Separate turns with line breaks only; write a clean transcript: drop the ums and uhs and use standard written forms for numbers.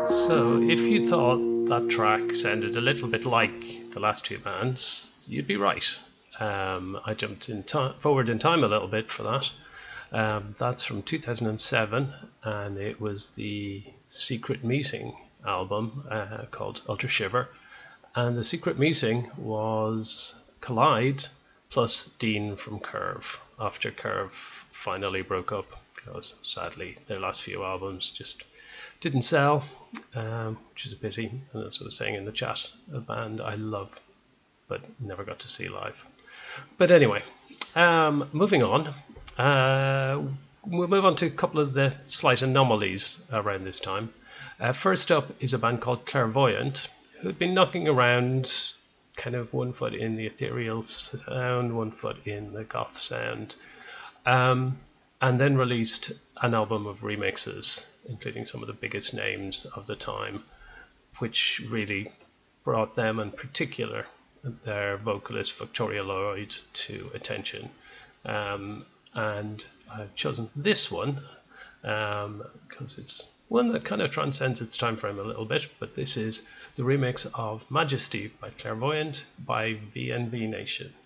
So, if you thought that track sounded a little bit like the last two bands, you'd be right. I jumped forward in time a little bit for that. That's from 2007, and it was the Secret Meeting album called Ultra Shiver. And the Secret Meeting was Collide plus Dean from Curve, after Curve finally broke up, because sadly their last few albums just didn't sell, which is a pity. And as I was saying in the chat, a band I love but never got to see live. But anyway, moving on. We'll move on to a couple of the slight anomalies around this time. First up is a band called Clairvoyant, who'd been knocking around kind of 1 foot in the ethereal sound, 1 foot in the goth sound, and then released an album of remixes, including some of the biggest names of the time, which really brought them, in particular their vocalist Victoria Lloyd, to attention. And I've chosen this one because it's one that kind of transcends its time frame a little bit, but this is the remix of Majesty by Clairvoyant by VNV Nation.